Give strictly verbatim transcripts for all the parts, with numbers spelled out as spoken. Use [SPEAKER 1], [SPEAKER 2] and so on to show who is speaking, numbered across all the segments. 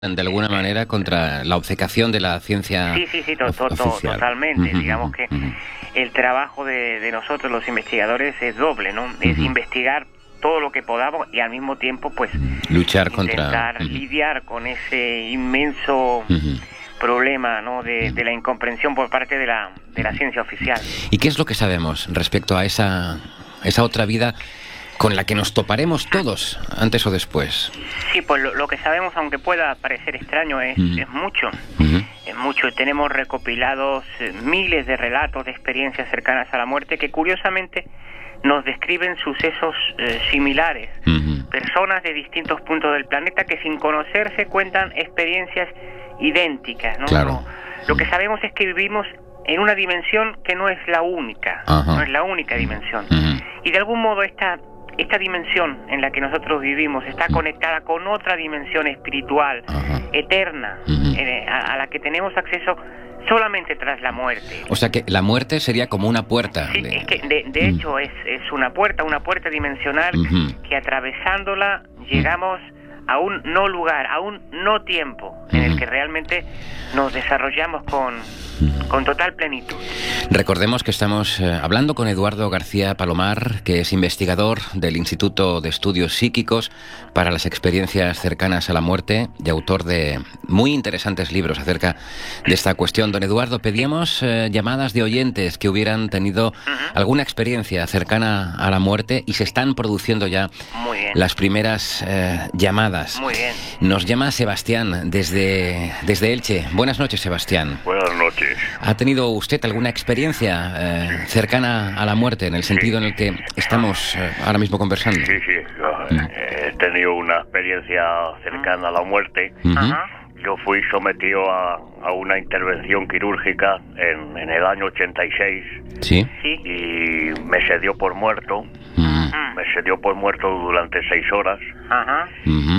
[SPEAKER 1] de alguna manera contra la obcecación de la ciencia.
[SPEAKER 2] Sí, sí, sí, to to
[SPEAKER 1] oficial.
[SPEAKER 2] totalmente.
[SPEAKER 1] Uh-huh,
[SPEAKER 2] Digamos que
[SPEAKER 1] uh-huh.
[SPEAKER 2] el trabajo de, de nosotros los investigadores es doble, ¿no? Es
[SPEAKER 1] Uh-huh.
[SPEAKER 2] investigar todo lo que podamos y al mismo tiempo, pues,
[SPEAKER 1] luchar
[SPEAKER 2] intentar
[SPEAKER 1] contra... Uh-huh.
[SPEAKER 2] lidiar con ese inmenso...
[SPEAKER 1] Uh-huh.
[SPEAKER 2] problema, ¿no? de, de la incomprensión por parte de la, de la ciencia oficial.
[SPEAKER 1] ¿Y qué es lo que sabemos respecto a esa, esa otra vida con la que nos toparemos todos, antes o después?
[SPEAKER 2] Sí, pues lo, lo que sabemos, aunque pueda parecer extraño, es,
[SPEAKER 1] Uh-huh.
[SPEAKER 2] es mucho.
[SPEAKER 1] Uh-huh.
[SPEAKER 2] Es mucho. Tenemos recopilados eh, miles de relatos de experiencias cercanas a la muerte que curiosamente nos describen sucesos eh, similares.
[SPEAKER 1] Uh-huh.
[SPEAKER 2] Personas de distintos puntos del planeta que sin conocerse cuentan experiencias idénticas, ¿no?
[SPEAKER 1] Claro.
[SPEAKER 2] No, lo que sabemos es que vivimos en una dimensión que no es la única,
[SPEAKER 1] Ajá.
[SPEAKER 2] no es la única dimensión.
[SPEAKER 1] Uh-huh.
[SPEAKER 2] Y de algún modo esta, esta dimensión en la que nosotros vivimos está conectada con otra dimensión espiritual,
[SPEAKER 1] Ajá.
[SPEAKER 2] eterna,
[SPEAKER 1] Uh-huh.
[SPEAKER 2] eh, a, a la que tenemos acceso solamente tras la muerte.
[SPEAKER 1] O sea que la muerte sería como una puerta.
[SPEAKER 2] Sí,
[SPEAKER 1] de...
[SPEAKER 2] es que de, de
[SPEAKER 1] Uh-huh.
[SPEAKER 2] hecho es, es una puerta, una puerta dimensional
[SPEAKER 1] Uh-huh.
[SPEAKER 2] que atravesándola llegamos a un no lugar, a un no tiempo, en el que realmente nos desarrollamos con, con total plenitud.
[SPEAKER 1] Recordemos que estamos eh, hablando con Eduardo García Palomar, que es investigador del Instituto de Estudios Psíquicos para las Experiencias Cercanas a la Muerte y autor de muy interesantes libros acerca de esta cuestión. Don Eduardo, pedíamos eh, llamadas de oyentes que hubieran tenido uh-huh. alguna experiencia cercana a la muerte y se están produciendo ya
[SPEAKER 2] Muy bien.
[SPEAKER 1] las primeras eh, llamadas.
[SPEAKER 2] Muy bien.
[SPEAKER 1] Nos llama Sebastián desde, desde Elche. Buenas noches, Sebastián.
[SPEAKER 3] Buenas noches.
[SPEAKER 1] ¿Ha tenido usted alguna experiencia eh, cercana a la muerte, en el sentido
[SPEAKER 3] Sí.
[SPEAKER 1] en el que estamos eh, ahora mismo conversando?
[SPEAKER 3] Sí, sí. Yo,
[SPEAKER 1] Mm.
[SPEAKER 3] he tenido una experiencia cercana a la muerte.
[SPEAKER 1] Uh-huh.
[SPEAKER 2] Ajá.
[SPEAKER 3] Yo fui sometido a, a una intervención quirúrgica en, en el año ochenta y seis
[SPEAKER 1] Sí.
[SPEAKER 2] Sí.
[SPEAKER 3] y me se dio por muerto.
[SPEAKER 1] Mm.
[SPEAKER 3] Me se dio por muerto durante seis horas
[SPEAKER 2] Ajá.
[SPEAKER 1] Ujú.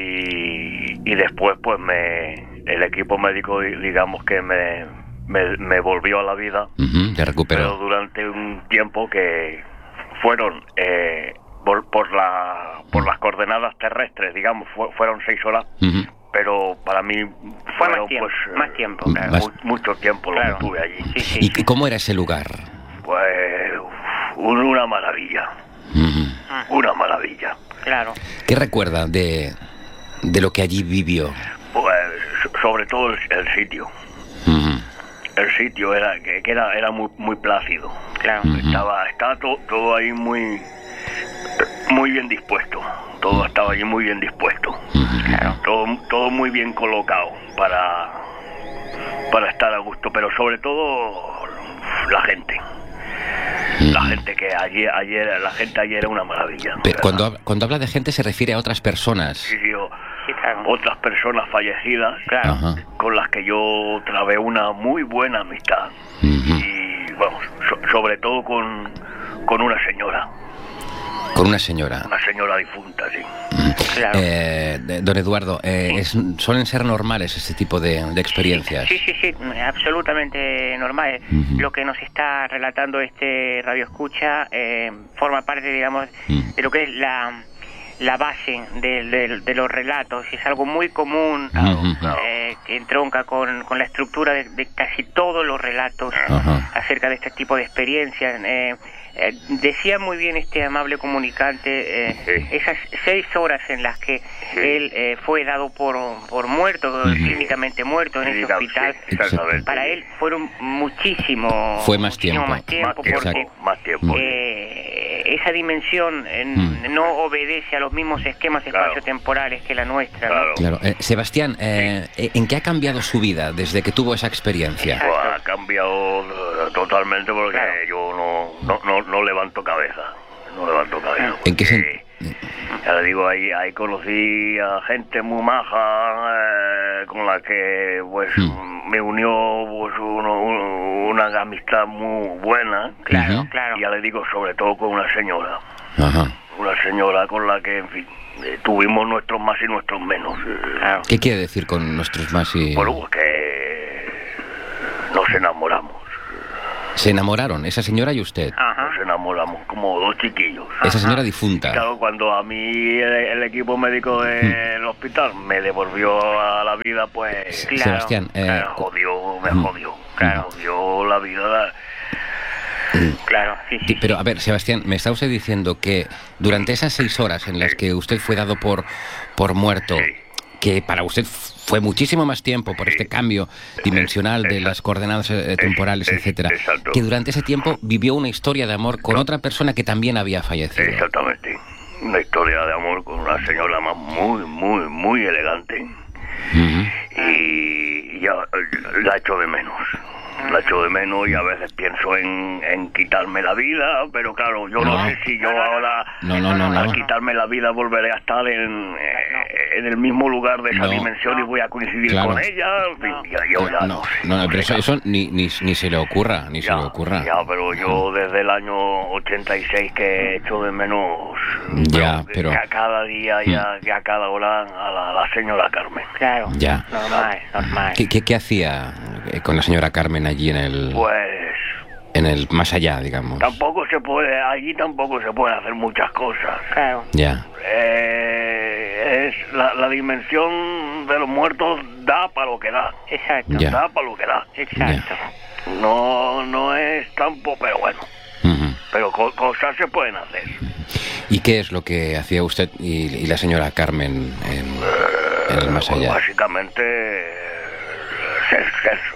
[SPEAKER 3] y, y después pues me el equipo médico digamos que me, me, me volvió a la vida.
[SPEAKER 1] Ujú. Ya
[SPEAKER 3] Pero
[SPEAKER 1] recuperó.
[SPEAKER 3] durante un tiempo que fueron eh, por, por la por las coordenadas terrestres, digamos, fu fueron seis horas,
[SPEAKER 1] Ujú.
[SPEAKER 3] pero para mí
[SPEAKER 2] Fue
[SPEAKER 3] fueron
[SPEAKER 2] más tiempo,
[SPEAKER 3] pues
[SPEAKER 2] más
[SPEAKER 3] eh,
[SPEAKER 2] tiempo,
[SPEAKER 1] Mm,
[SPEAKER 2] claro.
[SPEAKER 1] más-
[SPEAKER 3] mu mucho tiempo lo
[SPEAKER 2] Claro.
[SPEAKER 3] que estuve allí.
[SPEAKER 2] Sí, sí.
[SPEAKER 1] ¿Y cómo era ese lugar?
[SPEAKER 3] Pues un- una maravilla,
[SPEAKER 1] Ujú.
[SPEAKER 3] una maravilla.
[SPEAKER 2] Claro.
[SPEAKER 1] ¿Qué recuerda de, de lo que allí vivió?
[SPEAKER 3] Pues so- sobre todo el, el sitio.
[SPEAKER 1] Ujú.
[SPEAKER 3] El sitio era que, que era era muy muy plácido.
[SPEAKER 2] Claro.
[SPEAKER 1] Ujú.
[SPEAKER 3] Estaba estaba to, todo ahí muy muy bien dispuesto. Todo estaba allí muy bien dispuesto.
[SPEAKER 1] Ujú.
[SPEAKER 3] Todo todo muy bien colocado para para estar a gusto, pero sobre todo la gente. La gente que ayer ayer la gente ayer era una maravilla.
[SPEAKER 1] Pero
[SPEAKER 3] ¿verdad?
[SPEAKER 1] cuando, hab- cuando habla de gente se refiere a otras personas.
[SPEAKER 3] Sí, sí, o-
[SPEAKER 2] Sí, claro.
[SPEAKER 3] otras personas fallecidas
[SPEAKER 2] Claro.
[SPEAKER 1] Ajá.
[SPEAKER 3] con las que yo trabé una muy buena amistad.
[SPEAKER 1] Ujú.
[SPEAKER 3] Y vamos, so- sobre todo con, con una señora,
[SPEAKER 1] Con una señora.
[SPEAKER 3] una señora difunta, sí.
[SPEAKER 2] Claro.
[SPEAKER 1] Eh, de- don Eduardo, eh, es- ¿suelen ser normales este tipo de, de experiencias?
[SPEAKER 2] Sí, sí, sí, absolutamente normal.
[SPEAKER 1] Ujú.
[SPEAKER 2] Lo que nos está relatando este Radio Escucha eh, forma parte, digamos,
[SPEAKER 1] Mm.
[SPEAKER 2] de lo que es la, la base de, de- de los relatos. Es algo muy común,
[SPEAKER 1] Ujú.
[SPEAKER 2] eh, que entronca con, con la estructura de, de casi todos los relatos
[SPEAKER 1] Ajá.
[SPEAKER 2] acerca de este tipo de experiencias. Eh, eh, decía muy bien este amable comunicante, eh,
[SPEAKER 3] Sí.
[SPEAKER 2] esas seis horas en las que él eh, fue dado por, por muerto,
[SPEAKER 1] Ujú.
[SPEAKER 2] clínicamente muerto en ese
[SPEAKER 3] Digamos,
[SPEAKER 2] hospital.
[SPEAKER 3] sí, exactamente.
[SPEAKER 2] Para él fueron muchísimo,
[SPEAKER 1] Fue más
[SPEAKER 2] muchísimo
[SPEAKER 1] tiempo.
[SPEAKER 2] más tiempo,
[SPEAKER 3] Más tiempo,
[SPEAKER 2] porque
[SPEAKER 3] más tiempo.
[SPEAKER 2] eh, esa dimensión eh,
[SPEAKER 1] Mm.
[SPEAKER 2] no obedece a los mismos esquemas
[SPEAKER 3] Claro.
[SPEAKER 2] espaciotemporales que la nuestra, ¿no?
[SPEAKER 3] Claro.
[SPEAKER 1] Claro. Eh, Sebastián, eh, ¿en qué ha cambiado su vida desde que tuvo esa experiencia?
[SPEAKER 2] Exacto.
[SPEAKER 3] Pues ha cambiado eh, totalmente porque
[SPEAKER 2] Claro.
[SPEAKER 3] yo no, no, no, no levanto cabeza. No levanto cabeza.
[SPEAKER 1] ¿En qué
[SPEAKER 3] porque,
[SPEAKER 1] sen-
[SPEAKER 3] Ya le digo, ahí, ahí conocí a gente muy maja eh, con la que pues
[SPEAKER 1] Mm.
[SPEAKER 3] me unió pues uno- un- una amistad muy buena.
[SPEAKER 2] Claro,
[SPEAKER 1] Ujú.
[SPEAKER 2] claro.
[SPEAKER 3] Y ya le digo, sobre todo con una señora.
[SPEAKER 1] Ajá.
[SPEAKER 3] Una señora con la que, en fin, eh, tuvimos nuestros más y nuestros menos. eh,
[SPEAKER 2] Claro.
[SPEAKER 1] ¿Qué quiere decir con nuestros más y...?
[SPEAKER 3] Bueno, pues que nos enamoramos.
[SPEAKER 1] ¿Se enamoraron, esa señora y usted?
[SPEAKER 2] Ajá.
[SPEAKER 3] Nos enamoramos. éramos, éramos como dos chiquillos.
[SPEAKER 1] Esa señora difunta.
[SPEAKER 3] Claro, cuando a mí el, el equipo médico del hospital me devolvió a la vida, pues...
[SPEAKER 1] Claro. Sebastián, eh,
[SPEAKER 3] me jodió, me jodió. Claro, me jodió la vida...
[SPEAKER 2] Claro, sí, sí.
[SPEAKER 1] Pero a ver, Sebastián, me está usted diciendo que durante esas seis horas en las sí. que usted fue dado por, por muerto, sí. que para usted fue muchísimo más tiempo por sí. este cambio dimensional de las coordenadas eh, temporales, es, etcétera, exacto. que durante ese tiempo vivió una historia de amor con otra persona que también había fallecido.
[SPEAKER 3] Exactamente, una historia de amor con una señora más muy, muy, muy elegante. Uh-huh. Y ya la echo de menos. La echo de menos y a veces pienso en, en quitarme la vida, pero claro, yo no, no sé si yo ahora
[SPEAKER 1] no, no, no, no,
[SPEAKER 3] al
[SPEAKER 1] no.
[SPEAKER 3] quitarme la vida volveré a estar en, eh, en el mismo lugar de esa no. dimensión y voy a coincidir claro. con ella. En fin, ya, yo ya
[SPEAKER 1] no,
[SPEAKER 3] no, sé,
[SPEAKER 1] no,
[SPEAKER 3] no
[SPEAKER 1] pero eso, eso ni, ni, ni se le ocurra, ni
[SPEAKER 3] ya,
[SPEAKER 1] se le ocurra.
[SPEAKER 3] Ya, pero yo desde el año ochenta y seis que echo de menos
[SPEAKER 1] ya, pero,
[SPEAKER 3] pero... a cada día y a, a cada hora a la, a la señora Carmen.
[SPEAKER 2] Claro,
[SPEAKER 1] ya.
[SPEAKER 2] normal, normal.
[SPEAKER 1] ¿Qué, qué, qué hacía con la señora Carmen allí en el...
[SPEAKER 3] Pues...
[SPEAKER 1] en el más allá, digamos?
[SPEAKER 3] Tampoco se puede, allí tampoco se pueden hacer muchas cosas.
[SPEAKER 2] Claro.
[SPEAKER 1] Ya.
[SPEAKER 3] Eh, es la, la dimensión de los muertos da para lo que da.
[SPEAKER 2] Exacto.
[SPEAKER 1] Ya.
[SPEAKER 3] Da para lo que da.
[SPEAKER 2] Exacto.
[SPEAKER 3] Ya. No, no es tampoco, pero bueno. Uh-huh. Pero co- cosas se pueden hacer.
[SPEAKER 1] ¿Y qué es lo que hacía usted y, y la señora Carmen en, eh, en el más allá?
[SPEAKER 3] Pues básicamente sexo.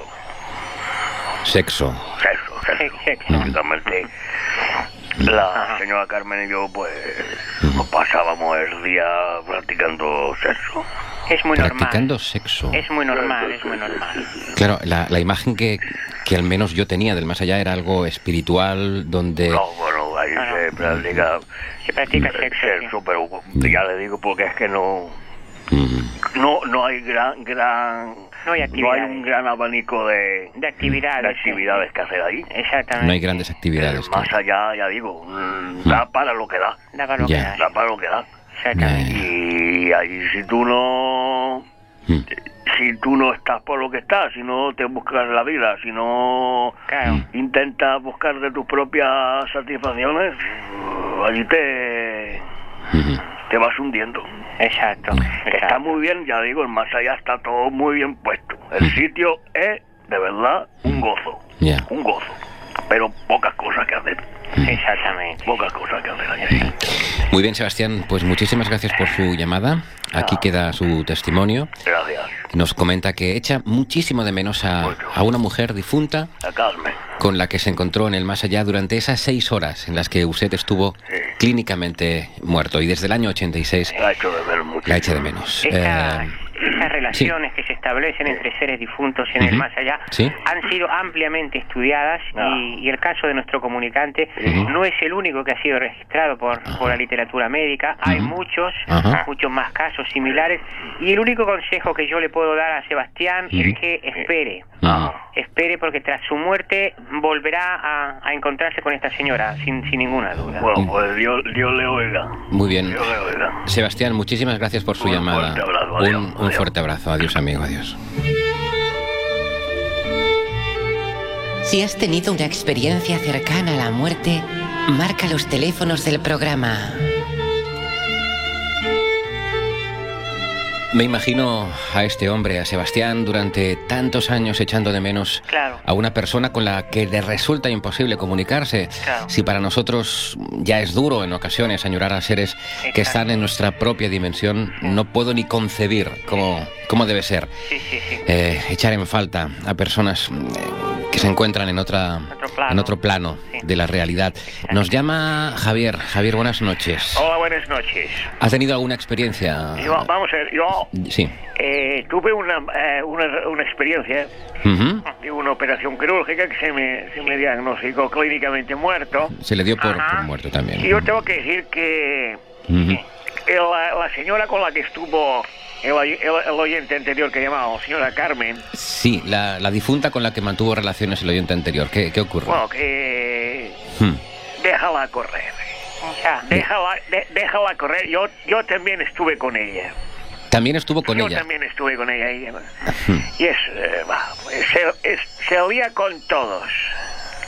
[SPEAKER 1] Sexo.
[SPEAKER 3] Sexo, sexo. sexo. Uh-huh. Básicamente la señora Carmen y yo pues uh-huh. pasábamos el día practicando sexo.
[SPEAKER 2] Es muy normal.
[SPEAKER 1] Practicando sexo.
[SPEAKER 2] Es muy normal, es muy normal.
[SPEAKER 1] Claro, la, la imagen que, que al menos yo tenía del más allá era algo espiritual, donde...
[SPEAKER 3] No, bueno, ahí ah, se practica...
[SPEAKER 2] Se practica sexo,
[SPEAKER 3] sexo sí. Pero ya le digo porque es que no... Uh-huh. No, no hay gran, gran...
[SPEAKER 2] No hay,
[SPEAKER 3] no hay un gran abanico de...
[SPEAKER 2] De actividades.
[SPEAKER 3] De actividades sí. que hacer ahí.
[SPEAKER 2] Exactamente.
[SPEAKER 1] No hay grandes actividades.
[SPEAKER 3] Eh, más que... allá, ya digo, mmm, da uh-huh. para lo que da.
[SPEAKER 2] Da para lo
[SPEAKER 1] yeah.
[SPEAKER 2] que da.
[SPEAKER 3] Da para lo que da.
[SPEAKER 2] Exactamente.
[SPEAKER 3] Y ahí si tú no... Hmm. Si tú no estás por lo que estás, si no te buscas la vida, si no
[SPEAKER 2] claro.
[SPEAKER 3] intentas buscar de tus propias satisfacciones, allí te...
[SPEAKER 1] Uh-huh.
[SPEAKER 3] te vas hundiendo.
[SPEAKER 2] Exacto.
[SPEAKER 3] Está
[SPEAKER 2] exacto.
[SPEAKER 3] muy bien, ya digo, el más allá está todo muy bien puesto. El uh-huh. sitio es, de verdad, un gozo.
[SPEAKER 1] Yeah.
[SPEAKER 3] Un gozo. Pero pocas cosas que hacer.
[SPEAKER 2] Exactamente.
[SPEAKER 3] Pocas cosas que hacer allí.
[SPEAKER 1] Muy bien, Sebastián, pues muchísimas gracias por su llamada. Aquí ah. queda su testimonio.
[SPEAKER 3] Gracias.
[SPEAKER 1] Nos comenta que echa muchísimo de menos a, a una mujer difunta
[SPEAKER 3] a Carmen,
[SPEAKER 1] con la que se encontró en el más allá durante esas seis horas en las que usted estuvo sí. clínicamente muerto. Y desde el año ochenta y seis
[SPEAKER 3] la echo de menos mucho.
[SPEAKER 1] La echa de menos.
[SPEAKER 2] Esta,
[SPEAKER 1] eh,
[SPEAKER 2] estas relaciones sí. que se establecen entre seres difuntos en uh-huh. el más allá
[SPEAKER 1] ¿Sí?
[SPEAKER 2] han sido ampliamente estudiadas no. y, y el caso de nuestro comunicante uh-huh. no es el único que ha sido registrado por, uh-huh. por la literatura médica. Uh-huh. Hay muchos, uh-huh. muchos más casos similares y el único consejo que yo le puedo dar a Sebastián uh-huh. es que espere.
[SPEAKER 1] Uh-huh.
[SPEAKER 2] Espere porque tras su muerte volverá a, a encontrarse con esta señora sin, sin ninguna duda.
[SPEAKER 3] Bueno, pues Dios, Dios le oiga.
[SPEAKER 1] Muy bien.
[SPEAKER 3] Dios le oiga.
[SPEAKER 1] Sebastián, muchísimas gracias por su
[SPEAKER 3] un
[SPEAKER 1] llamada.
[SPEAKER 3] Fuerte abrazo,
[SPEAKER 1] un,
[SPEAKER 3] adiós,
[SPEAKER 1] un
[SPEAKER 3] adiós.
[SPEAKER 1] fuerte abrazo. Adiós, amigo. Adiós.
[SPEAKER 4] Si has tenido una experiencia cercana a la muerte, marca los teléfonos del programa.
[SPEAKER 1] Me imagino a este hombre, a Sebastián, durante tantos años echando de menos
[SPEAKER 2] claro.
[SPEAKER 1] a una persona con la que le resulta imposible comunicarse.
[SPEAKER 2] Claro.
[SPEAKER 1] Si para nosotros ya es duro en ocasiones añorar a seres
[SPEAKER 2] Exacto.
[SPEAKER 1] que están en nuestra propia dimensión, sí. no puedo ni concebir cómo, cómo debe ser.
[SPEAKER 2] Sí, sí, sí.
[SPEAKER 1] Eh, echar en falta a personas eh, que se encuentran en, otra,
[SPEAKER 2] otro plano,
[SPEAKER 1] en otro plano
[SPEAKER 2] sí.
[SPEAKER 1] de la realidad.
[SPEAKER 2] Exacto.
[SPEAKER 1] Nos llama Javier. Javier, buenas noches.
[SPEAKER 3] Hola, buenas noches.
[SPEAKER 1] ¿Has tenido alguna experiencia?
[SPEAKER 3] Yo, vamos a ver, yo
[SPEAKER 1] sí.
[SPEAKER 3] eh, tuve una, eh, una, una experiencia uh-huh. de una operación quirúrgica que se me, se me diagnosticó clínicamente muerto.
[SPEAKER 1] Se le dio por, por muerto también.
[SPEAKER 3] Y yo tengo que decir que
[SPEAKER 1] uh-huh.
[SPEAKER 3] la, la señora con la que estuvo el, el, el oyente anterior que llamaba señora Carmen.
[SPEAKER 1] Sí, la, la difunta con la que mantuvo relaciones el oyente anterior. ¿Qué, qué ocurre?
[SPEAKER 3] Bueno, que
[SPEAKER 1] hmm.
[SPEAKER 3] déjala correr.
[SPEAKER 2] Ya.
[SPEAKER 3] Déjala, de, déjala correr. Yo, yo también estuve con ella.
[SPEAKER 1] ¿También estuvo con
[SPEAKER 3] yo
[SPEAKER 1] ella?
[SPEAKER 3] Yo también estuve con ella. Y, y es, eh, bah, se, es, se oía con todos.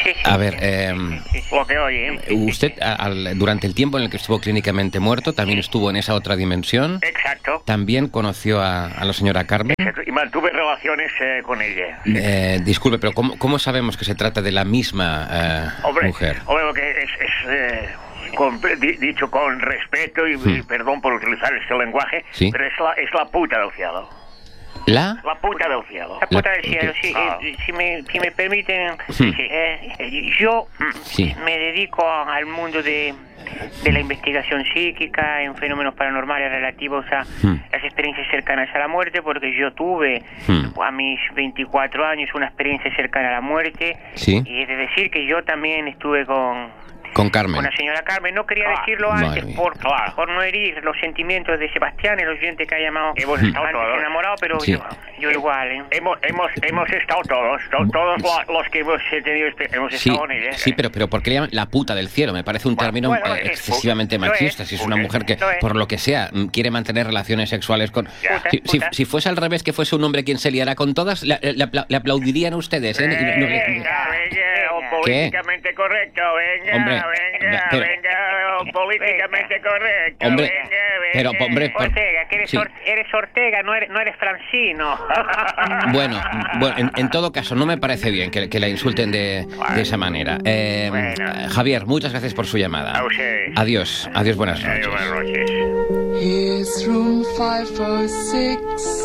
[SPEAKER 2] Sí, sí.
[SPEAKER 1] A ver, eh,
[SPEAKER 2] Sí, sí.
[SPEAKER 3] Lo que oye.
[SPEAKER 1] usted a- al- durante el tiempo en el que estuvo clínicamente muerto también estuvo en esa otra dimensión.
[SPEAKER 3] Exacto.
[SPEAKER 1] También conoció a, a la señora Carmen.
[SPEAKER 3] Y mantuve relaciones eh, con ella.
[SPEAKER 1] Eh, disculpe, pero ¿cómo, cómo sabemos que se trata de la misma eh,
[SPEAKER 3] Hombre,
[SPEAKER 1] mujer?
[SPEAKER 3] hombre, porque es, es eh, con- di- dicho con respeto y, y perdón por utilizar este lenguaje,
[SPEAKER 1] Sí.
[SPEAKER 3] pero es la, es la puta del cielo.
[SPEAKER 1] ¿La?
[SPEAKER 3] La puta del cielo.
[SPEAKER 2] La puta
[SPEAKER 1] La-
[SPEAKER 2] del cielo, sí.
[SPEAKER 3] Ah.
[SPEAKER 2] eh, si, me, si me permiten,
[SPEAKER 1] Sí.
[SPEAKER 2] eh, eh, yo mm,
[SPEAKER 1] Sí.
[SPEAKER 2] me dedico al mundo de, de la investigación psíquica en fenómenos paranormales relativos a
[SPEAKER 1] Hmm.
[SPEAKER 2] las experiencias cercanas a la muerte, porque yo tuve
[SPEAKER 1] Hmm.
[SPEAKER 2] a mis veinticuatro años una experiencia cercana a la muerte.
[SPEAKER 1] Sí.
[SPEAKER 2] Y es de decir que yo también estuve con...
[SPEAKER 1] Con Carmen.
[SPEAKER 2] Con la señora Carmen, no quería
[SPEAKER 3] Ah,
[SPEAKER 2] decirlo
[SPEAKER 1] madre
[SPEAKER 2] antes
[SPEAKER 1] mía.
[SPEAKER 2] por, por no herir los sentimientos de Sebastián, el oyente que ha llamado
[SPEAKER 3] Hemos
[SPEAKER 2] antes
[SPEAKER 3] estado todos.
[SPEAKER 2] enamorado, pero
[SPEAKER 1] Sí.
[SPEAKER 2] yo, yo igual, ¿eh?
[SPEAKER 3] Hemos, hemos, hemos estado todos, to- todos lo- los que hemos tenido, espe- hemos
[SPEAKER 1] Sí,
[SPEAKER 3] estado con ella.
[SPEAKER 1] sí, pero, pero ¿por qué le llaman la puta del cielo? Me parece un
[SPEAKER 3] Bueno,
[SPEAKER 1] término
[SPEAKER 2] bueno,
[SPEAKER 1] eh,
[SPEAKER 2] es-
[SPEAKER 1] excesivamente
[SPEAKER 2] lo es,
[SPEAKER 1] machista. Si es una
[SPEAKER 3] lo es,
[SPEAKER 1] mujer que,
[SPEAKER 2] lo es.
[SPEAKER 1] por lo que sea, mm, quiere mantener relaciones sexuales con...
[SPEAKER 3] Ya.
[SPEAKER 1] Si, si-
[SPEAKER 2] Puta.
[SPEAKER 1] si fuese al revés, que fuese un hombre quien se liara con todas, le, le apla- le aplaudirían ustedes, ¿eh? Y no- no-
[SPEAKER 3] Venga, venga, o
[SPEAKER 1] ¿Qué?
[SPEAKER 3] políticamente correcto, venga,
[SPEAKER 1] Hombre,
[SPEAKER 3] venga,
[SPEAKER 1] pero-
[SPEAKER 3] venga, o políticamente correcto,
[SPEAKER 1] Hombre,
[SPEAKER 3] venga, venga.
[SPEAKER 1] pero, hombre, por-
[SPEAKER 2] Ortega, que eres,
[SPEAKER 1] sí.
[SPEAKER 2] Or- eres Ortega, no eres, no eres Francino.
[SPEAKER 1] Bueno, bueno en, en todo caso, no me parece bien que, que la insulten de, de esa manera. Eh,
[SPEAKER 3] Bueno.
[SPEAKER 1] Javier, muchas gracias por su llamada.
[SPEAKER 3] A ustedes.
[SPEAKER 1] Adiós, adiós, buenas
[SPEAKER 3] Adiós,
[SPEAKER 1] noches.
[SPEAKER 3] buenas noches.
[SPEAKER 5] Here's room five oh six.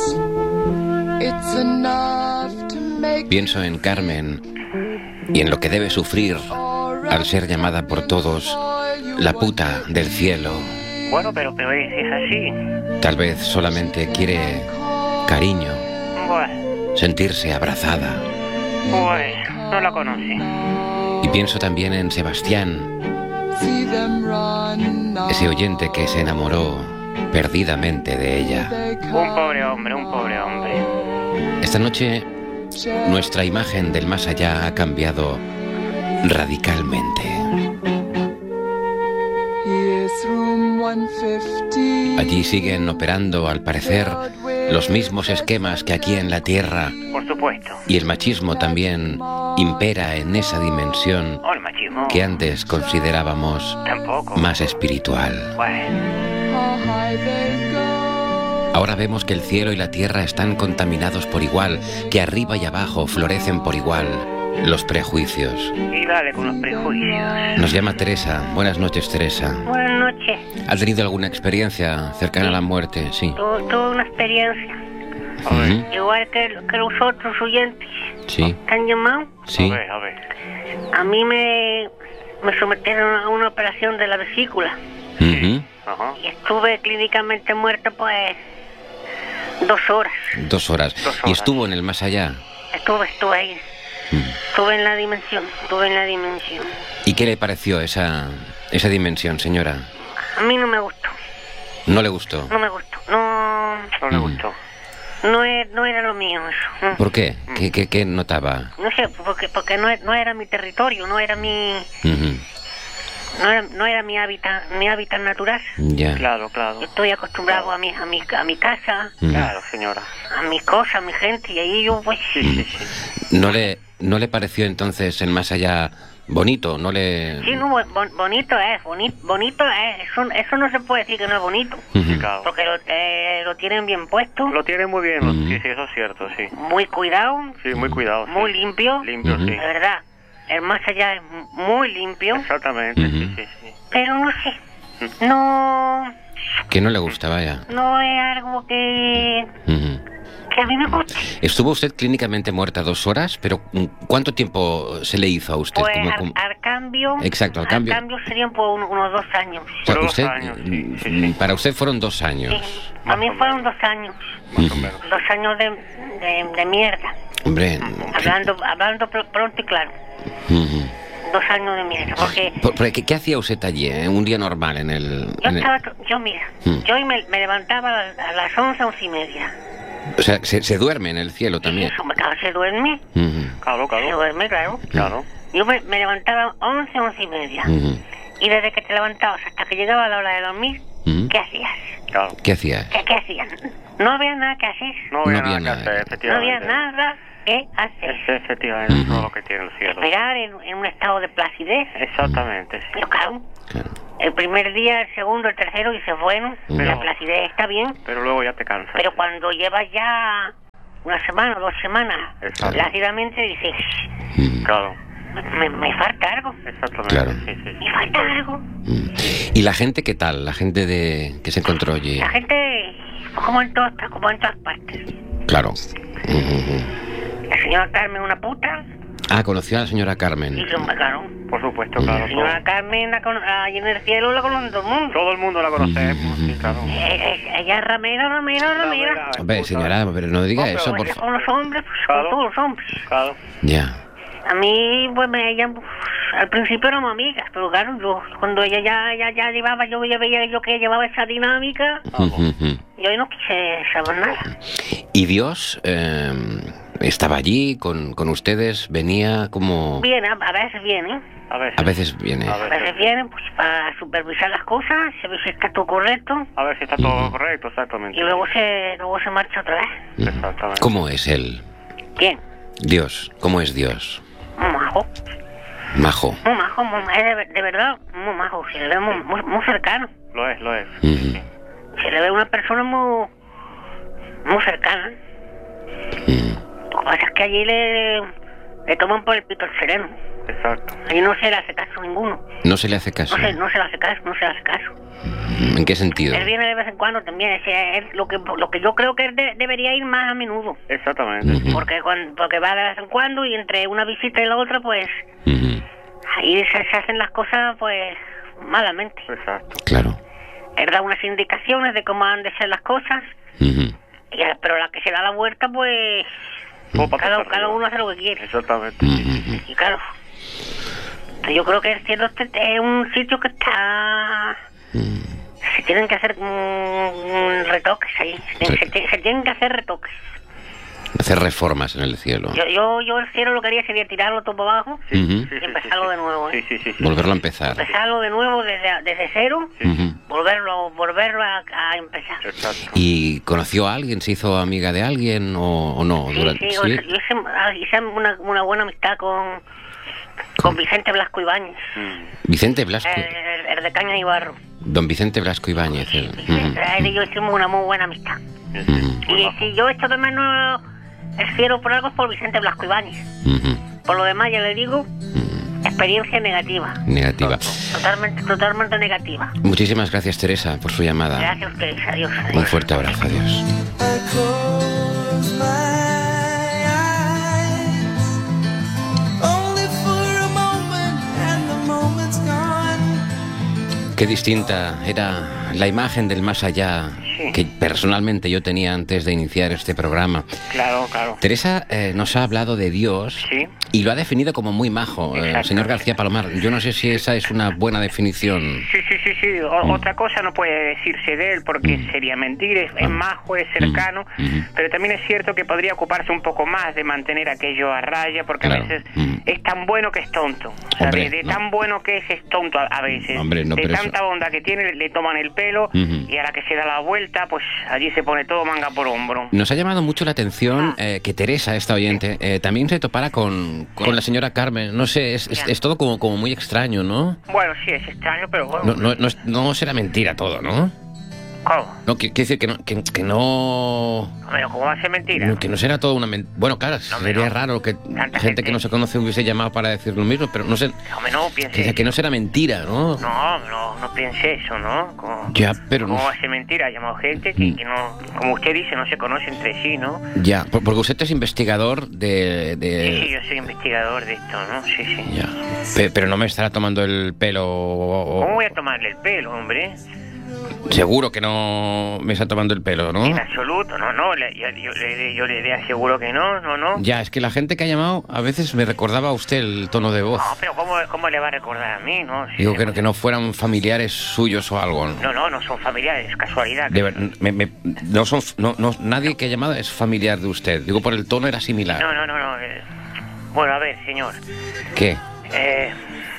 [SPEAKER 5] It's enough to make
[SPEAKER 1] Pienso en Carmen y en lo que debe sufrir al ser llamada por todos la puta del cielo.
[SPEAKER 2] Bueno, pero, pero es, es así.
[SPEAKER 1] Tal vez solamente quiere cariño,
[SPEAKER 2] Bueno,
[SPEAKER 1] sentirse abrazada.
[SPEAKER 2] bueno, no la conocí.
[SPEAKER 1] Y pienso también en Sebastián,
[SPEAKER 5] see them run now.
[SPEAKER 1] ese oyente que se enamoró perdidamente de ella.
[SPEAKER 5] They
[SPEAKER 2] Un pobre hombre, un pobre hombre.
[SPEAKER 1] Esta noche
[SPEAKER 5] come
[SPEAKER 1] nuestra imagen del más allá ha cambiado radicalmente.
[SPEAKER 5] Here's room one fifty.
[SPEAKER 1] Allí siguen operando, al parecer, los mismos esquemas que aquí en la Tierra,
[SPEAKER 2] Por supuesto.
[SPEAKER 1] y el machismo también impera en esa dimensión
[SPEAKER 2] Oh, el machismo.
[SPEAKER 1] que antes considerábamos
[SPEAKER 2] Tampoco.
[SPEAKER 1] más espiritual.
[SPEAKER 2] Bueno,
[SPEAKER 5] How high they go.
[SPEAKER 1] Ahora vemos que el cielo y la tierra están contaminados por igual, que arriba y abajo florecen por igual los prejuicios.
[SPEAKER 2] y dale con los prejuicios.
[SPEAKER 1] Nos llama Teresa. Buenas noches, Teresa.
[SPEAKER 2] Buenas noches.
[SPEAKER 1] ¿Ha tenido alguna experiencia cercana a la muerte? Sí.
[SPEAKER 2] Tu- Tuve una experiencia,
[SPEAKER 1] Ujú.
[SPEAKER 2] igual que, que los otros oyentes
[SPEAKER 1] Sí,
[SPEAKER 2] que han llamado.
[SPEAKER 1] sí.
[SPEAKER 3] A ver, a ver.
[SPEAKER 2] A mí me, me sometieron a una operación de la vesícula
[SPEAKER 1] Ujú.
[SPEAKER 3] Ajá.
[SPEAKER 2] y estuve clínicamente muerta pues dos horas.
[SPEAKER 1] Dos horas.
[SPEAKER 3] Dos
[SPEAKER 1] ¿Y
[SPEAKER 3] horas.
[SPEAKER 1] estuvo en el más allá?
[SPEAKER 2] Estuve, estuve ahí. Estuve en la dimensión, estuve en la dimensión.
[SPEAKER 1] ¿Y qué le pareció esa, esa dimensión, señora?
[SPEAKER 2] A mí no me gustó,
[SPEAKER 1] ¿No le gustó?
[SPEAKER 2] no me gustó. No,
[SPEAKER 3] No le
[SPEAKER 1] Mm.
[SPEAKER 3] gustó.
[SPEAKER 2] no, es, no era lo mío eso.
[SPEAKER 1] ¿Por qué? ¿Qué, qué, qué notaba?
[SPEAKER 2] No sé, porque, porque no, no era mi territorio, no era mi,
[SPEAKER 1] Ujú.
[SPEAKER 2] no era, no era mi hábitat, mi hábitat natural.
[SPEAKER 1] Ya.
[SPEAKER 3] Claro, claro.
[SPEAKER 2] Yo estoy acostumbrado a mi, a mi, a mi casa,
[SPEAKER 1] Ujú.
[SPEAKER 3] Claro, señora.
[SPEAKER 2] a mis cosas, a mi gente, y ahí yo pues...
[SPEAKER 3] Sí, sí, sí.
[SPEAKER 1] ¿No le, ¿No le pareció entonces el más allá bonito? ¿No le...?
[SPEAKER 2] Sí, no, bon- bonito es, boni- bonito es, eso, eso no se puede decir que no es bonito,
[SPEAKER 1] Ujú.
[SPEAKER 3] Claro.
[SPEAKER 2] porque lo, eh, lo tienen bien puesto,
[SPEAKER 3] Lo tiene muy bien,
[SPEAKER 1] Ujú.
[SPEAKER 3] sí, sí, eso es cierto, sí.
[SPEAKER 2] muy cuidado,
[SPEAKER 3] Sí, muy cuidado. sí.
[SPEAKER 2] muy limpio,
[SPEAKER 3] Limpio,
[SPEAKER 1] Ujú.
[SPEAKER 3] sí.
[SPEAKER 2] de verdad, el más allá es muy limpio,
[SPEAKER 3] Exactamente,
[SPEAKER 1] Ujú.
[SPEAKER 3] sí, sí, sí.
[SPEAKER 2] pero no sé, no,
[SPEAKER 1] Que no le gusta, vaya.
[SPEAKER 2] no es algo que,
[SPEAKER 1] Ujú.
[SPEAKER 2] que a mí me guste.
[SPEAKER 1] Estuvo usted clínicamente muerta dos horas, pero mm, ¿cuánto tiempo se le hizo a usted?
[SPEAKER 2] Pues
[SPEAKER 1] Como-
[SPEAKER 2] al,
[SPEAKER 1] como-
[SPEAKER 2] al cambio,
[SPEAKER 1] Exacto, al cambio.
[SPEAKER 2] serían por un- unos dos años.
[SPEAKER 1] O sea,
[SPEAKER 3] Por dos
[SPEAKER 1] usted,
[SPEAKER 3] años, sí,
[SPEAKER 1] mm,
[SPEAKER 3] sí, sí.
[SPEAKER 1] para usted fueron dos
[SPEAKER 2] Sí,
[SPEAKER 1] años.
[SPEAKER 2] a mí
[SPEAKER 3] Más o
[SPEAKER 2] fueron
[SPEAKER 3] menos.
[SPEAKER 2] dos años,
[SPEAKER 3] Más o
[SPEAKER 1] Ujú.
[SPEAKER 3] menos.
[SPEAKER 2] dos años de, de, de mierda,
[SPEAKER 1] Hombre,
[SPEAKER 2] hablando, hablando pr- pronto y claro,
[SPEAKER 1] ujú.
[SPEAKER 2] dos años de mierda, porque
[SPEAKER 1] Por- por- ¿qué, qué hacía usted allí, eh? Un día normal en el...
[SPEAKER 2] yo
[SPEAKER 1] en el-
[SPEAKER 2] estaba, to- yo mira,
[SPEAKER 1] Mm.
[SPEAKER 2] yo me, me levantaba a las- a las once, once y media,
[SPEAKER 1] O sea, se, se duerme en el cielo
[SPEAKER 2] y
[SPEAKER 1] también.
[SPEAKER 2] eso, me acaba, se duerme,
[SPEAKER 1] Ujú.
[SPEAKER 3] Claro,
[SPEAKER 2] se
[SPEAKER 3] claro.
[SPEAKER 2] duerme, claro,
[SPEAKER 3] Claro.
[SPEAKER 2] yo me, me levantaba once, once y media,
[SPEAKER 1] Ujú.
[SPEAKER 2] y desde que te levantabas hasta que llegaba la hora de dormir,
[SPEAKER 1] Ujú.
[SPEAKER 2] ¿qué hacías?
[SPEAKER 3] Claro.
[SPEAKER 1] ¿Qué hacía?
[SPEAKER 2] ¿Qué, qué hacías? No había nada que hacer.
[SPEAKER 3] No había
[SPEAKER 1] No había
[SPEAKER 3] nada que
[SPEAKER 1] nada.
[SPEAKER 3] hacer,
[SPEAKER 2] No
[SPEAKER 3] efectivamente.
[SPEAKER 2] había nada
[SPEAKER 6] qué hace.
[SPEAKER 2] Es efectivamente uh-huh. todo lo que tiene el cielo.
[SPEAKER 6] Esperar en, en un estado de placidez.
[SPEAKER 2] Exactamente, sí.
[SPEAKER 6] Pero claro, claro. El primer día, el segundo, el tercero dices, bueno, uh-huh. la placidez está bien.
[SPEAKER 2] Pero luego ya te cansas.
[SPEAKER 6] Pero cuando llevas ya una semana o dos semanas, exacto. plácidamente dices,
[SPEAKER 2] uh-huh. claro.
[SPEAKER 6] Me, me falta algo.
[SPEAKER 2] Exactamente.
[SPEAKER 1] Claro.
[SPEAKER 2] Sí, sí, sí.
[SPEAKER 6] Me falta algo.
[SPEAKER 1] ¿Y la gente qué tal? La gente de que se encontró allí.
[SPEAKER 6] La gente, como en todas, como en todas partes.
[SPEAKER 1] Claro.
[SPEAKER 6] La señora Carmen, una puta.
[SPEAKER 1] Ah, conoció a la señora Carmen.
[SPEAKER 6] Sí, claro.
[SPEAKER 2] Por supuesto, claro.
[SPEAKER 6] La señora todo. Carmen, la con, allí en el cielo la conoce todo el mundo.
[SPEAKER 2] Todo el mundo la conocemos, sí, claro.
[SPEAKER 6] Eh, ella es ramera, ramera, ramera.
[SPEAKER 1] Hombre, señora, pero no diga no, eso, por favor.
[SPEAKER 6] Con los hombres, pues, claro. Con todos los hombres.
[SPEAKER 2] Claro.
[SPEAKER 1] Ya.
[SPEAKER 6] A mí, pues, me, ella, pues, al principio éramos amigas, pero claro, yo, cuando ella ya, ya, ya llevaba, yo ya veía yo que llevaba esa dinámica, uh-huh. yo no quise saber nada.
[SPEAKER 1] ¿Y Dios eh, estaba allí con, con ustedes? ¿Venía como...?
[SPEAKER 6] Viene, a, a veces viene.
[SPEAKER 2] A veces,
[SPEAKER 1] a veces viene.
[SPEAKER 6] A veces, a veces viene, pues, para supervisar las cosas, a ver si está todo correcto.
[SPEAKER 2] A ver si está todo uh-huh. correcto, exactamente.
[SPEAKER 6] Y luego se, luego se marcha otra vez.
[SPEAKER 1] Uh-huh. Exactamente. ¿Cómo es él?
[SPEAKER 6] ¿Quién?
[SPEAKER 1] Dios. ¿Cómo es Dios?
[SPEAKER 6] Muy majo.
[SPEAKER 1] Majo.
[SPEAKER 6] Muy majo, muy, es de, de verdad, muy majo. Se le ve muy, muy, muy cercano.
[SPEAKER 2] Lo es, lo es.
[SPEAKER 1] Uh-huh.
[SPEAKER 6] Se le ve una persona muy, muy cercana. Uh-huh. Lo que pasa es que allí le, le toman por el pito al sereno.
[SPEAKER 2] Exacto.
[SPEAKER 6] Allí no se le hace caso a ninguno.
[SPEAKER 1] No se le hace caso.
[SPEAKER 6] No se, no se le hace caso, no se le hace caso.
[SPEAKER 1] ¿En qué sentido?
[SPEAKER 6] Él viene de vez en cuando también. Es, es lo que lo que yo creo que él de, debería ir más a menudo.
[SPEAKER 2] Exactamente.
[SPEAKER 1] Uh-huh.
[SPEAKER 6] Porque cuando, porque va de vez en cuando y entre una visita y la otra, pues
[SPEAKER 1] uh-huh.
[SPEAKER 6] ahí se, se hacen las cosas, pues, malamente.
[SPEAKER 2] Exacto.
[SPEAKER 1] Claro.
[SPEAKER 6] Él da unas indicaciones de cómo han de ser las cosas.
[SPEAKER 1] Uh-huh.
[SPEAKER 6] Y, pero la que se da la vuelta, pues,
[SPEAKER 2] uh-huh.
[SPEAKER 6] cada, cada uno hace lo que quiere.
[SPEAKER 2] Exactamente.
[SPEAKER 1] Uh-huh.
[SPEAKER 6] Y claro, yo creo que el cielo es un sitio que está...
[SPEAKER 1] Uh-huh.
[SPEAKER 6] Se tienen que hacer um, retoques ahí. Se, sí. se, se tienen que hacer retoques.
[SPEAKER 1] Hacer reformas en el cielo.
[SPEAKER 6] Yo yo, yo el cielo lo que haría sería tirarlo todo para abajo
[SPEAKER 1] sí, uh-huh.
[SPEAKER 6] y empezarlo de nuevo. ¿eh?
[SPEAKER 2] Sí, sí, sí, sí.
[SPEAKER 1] Volverlo a empezar.
[SPEAKER 6] Empezarlo de nuevo desde, desde cero.
[SPEAKER 1] Sí. Uh-huh.
[SPEAKER 6] Volverlo, volverlo a, a empezar.
[SPEAKER 2] Exacto.
[SPEAKER 1] ¿Y conoció a alguien? ¿Se hizo amiga de alguien o, o no?
[SPEAKER 6] Sí,
[SPEAKER 1] Durante...
[SPEAKER 6] sí, ¿sí? Yo hice, hice una, una buena amistad con... Con Vicente Blasco Ibáñez.
[SPEAKER 1] Vicente Blasco.
[SPEAKER 6] El, el, el de Caña y Barro.
[SPEAKER 1] Don Vicente Blasco Ibáñez. El...
[SPEAKER 6] Sí, sí, uh-huh. Él y yo hicimos una muy buena amistad.
[SPEAKER 1] Uh-huh.
[SPEAKER 6] Y si yo echo de menos el cielo por algo es por Vicente Blasco Ibáñez.
[SPEAKER 1] Uh-huh.
[SPEAKER 6] Por lo demás, ya le digo, uh-huh. experiencia negativa.
[SPEAKER 1] Negativa.
[SPEAKER 6] Totalmente, totalmente negativa.
[SPEAKER 1] Muchísimas gracias, Teresa, por su llamada.
[SPEAKER 6] Gracias a ustedes. Adiós. adiós.
[SPEAKER 1] Un fuerte abrazo. Adiós. Qué distinta era la imagen del más allá sí. que personalmente yo tenía antes de iniciar este programa.
[SPEAKER 2] Claro, claro.
[SPEAKER 1] Teresa eh, nos ha hablado de Dios
[SPEAKER 2] sí.
[SPEAKER 1] y lo ha definido como muy majo, eh, señor García Palomar. Yo no sé si esa es una buena definición.
[SPEAKER 2] Sí, sí, sí, sí. O, mm. Otra cosa no puede decirse de él porque mm. sería mentir. Es, es majo, es cercano, mm. Mm. pero también es cierto que podría ocuparse un poco más de mantener aquello a raya porque claro. a veces mm. es tan bueno que es tonto. O sea, Hombre, de, de no. tan bueno que es, es tonto a, a veces.
[SPEAKER 1] Hombre, no,
[SPEAKER 2] de
[SPEAKER 1] pero
[SPEAKER 2] tanta
[SPEAKER 1] eso...
[SPEAKER 2] bondad que tiene, le toman el pelo
[SPEAKER 1] uh-huh.
[SPEAKER 2] y a la que se da la vuelta, pues allí se pone todo manga por hombro.
[SPEAKER 1] Nos ha llamado mucho la atención ah. eh, que Teresa, esta oyente, eh, también se topara con, con la señora Carmen. No sé, es, es, es todo como, como muy extraño, ¿no?
[SPEAKER 2] Bueno, sí, es extraño, pero bueno.
[SPEAKER 1] No, no, no, no será mentira todo, ¿no?
[SPEAKER 2] ¿Cómo?
[SPEAKER 1] No, quiere decir que no... Que, que no...
[SPEAKER 2] Pero ¿cómo va a ser mentira?
[SPEAKER 1] No, que no será todo una mentira. Bueno, claro, no, sería no. raro que gente, gente que no se conoce hubiese llamado para decir lo mismo, pero no sé...
[SPEAKER 2] No, no piense
[SPEAKER 1] que, que no será mentira, ¿no?
[SPEAKER 2] No, no, no piense eso, ¿no? Como,
[SPEAKER 1] ya, pero
[SPEAKER 2] ¿Cómo
[SPEAKER 1] no...
[SPEAKER 2] va a ser mentira? Ha llamado gente que, que no... Como usted dice, no se conoce entre sí, ¿no?
[SPEAKER 1] Ya, porque usted es investigador de... de...
[SPEAKER 2] Sí, sí, yo soy investigador de esto, ¿no? Sí, sí.
[SPEAKER 1] Ya. Pe- pero no me estará tomando el pelo... O...
[SPEAKER 2] ¿Cómo voy a tomarle el pelo, hombre?
[SPEAKER 1] Seguro que no me está tomando el pelo, ¿no?
[SPEAKER 2] En absoluto, no, no, le, yo, yo, le, yo le aseguro que no, no, no.
[SPEAKER 1] Ya, es que la gente que ha llamado a veces me recordaba a usted el tono de voz.
[SPEAKER 2] No, pero ¿cómo, cómo le va a recordar a mí, no? Si
[SPEAKER 1] Digo que no, que no fueran familiares suyos o algo.
[SPEAKER 2] No, no, no son familiares, es casualidad.
[SPEAKER 1] De ver, me, me, no son, no, no, nadie que ha llamado es familiar de usted. Digo, por el tono era similar.
[SPEAKER 2] No, no, no, no. Eh, bueno, a ver, señor.
[SPEAKER 1] ¿Qué?
[SPEAKER 2] Eh...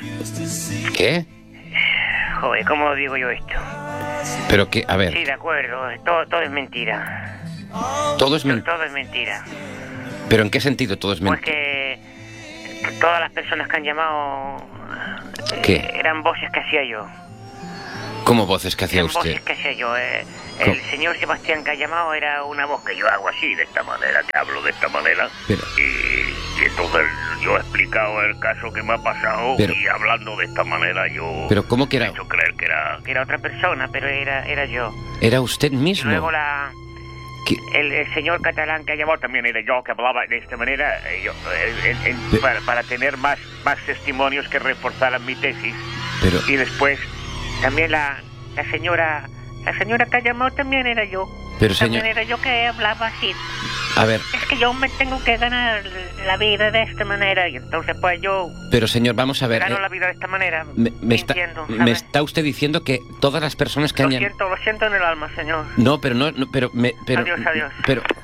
[SPEAKER 1] ¿Qué?
[SPEAKER 2] Joder, ¿cómo digo yo esto?
[SPEAKER 1] Pero que, a ver...
[SPEAKER 2] Sí, de acuerdo, todo, todo es mentira.
[SPEAKER 1] Todo es mentira.
[SPEAKER 2] Todo es mentira.
[SPEAKER 1] ¿Pero en qué sentido todo es mentira?
[SPEAKER 2] Pues que todas las personas que han llamado eh,
[SPEAKER 1] ¿Qué?
[SPEAKER 2] eran voces que hacía yo.
[SPEAKER 1] ¿Cómo voces que hacía
[SPEAKER 2] Eran
[SPEAKER 1] usted?
[SPEAKER 2] voces que hacía yo. Eh, el
[SPEAKER 1] ¿Cómo?
[SPEAKER 2] señor Sebastián que ha llamado era una voz que yo hago así, de esta manera, que hablo de esta manera.
[SPEAKER 1] Pero-
[SPEAKER 3] Y, y entonces yo he explicado el caso que me ha pasado
[SPEAKER 1] Pero-
[SPEAKER 3] y hablando de esta manera yo
[SPEAKER 1] ¿Pero cómo que
[SPEAKER 3] he
[SPEAKER 1] era?
[SPEAKER 3] hecho creer que era...
[SPEAKER 2] Que era otra persona, pero era, era yo.
[SPEAKER 1] ¿Era usted
[SPEAKER 2] Y
[SPEAKER 1] mismo?
[SPEAKER 2] luego la...
[SPEAKER 1] ¿Qué?
[SPEAKER 2] El, el señor catalán que ha llamado también era yo, que hablaba de esta manera, eh, yo, eh, en- en-
[SPEAKER 1] Pe-
[SPEAKER 2] para, para tener más, más testimonios que reforzaran mi tesis.
[SPEAKER 1] Pero,
[SPEAKER 2] Y después también la, la señora la señora que ha llamado también era yo.
[SPEAKER 1] pero
[SPEAKER 6] También
[SPEAKER 1] señor,
[SPEAKER 6] era yo que hablaba así.
[SPEAKER 1] a ver,
[SPEAKER 6] Es que yo me tengo que ganar la vida de esta manera.
[SPEAKER 2] Y entonces pues yo
[SPEAKER 1] pero señor, vamos a ver.
[SPEAKER 2] gano
[SPEAKER 1] eh,
[SPEAKER 2] la vida de esta manera,
[SPEAKER 1] me, me está,
[SPEAKER 2] mintiendo,
[SPEAKER 1] me
[SPEAKER 2] ¿sabes?
[SPEAKER 1] está usted diciendo que todas las personas que
[SPEAKER 2] Lo
[SPEAKER 1] han llam-
[SPEAKER 2] siento, lo siento en el alma, señor.
[SPEAKER 1] No, pero no, no, pero me, pero,
[SPEAKER 2] Adiós, adiós.
[SPEAKER 1] pero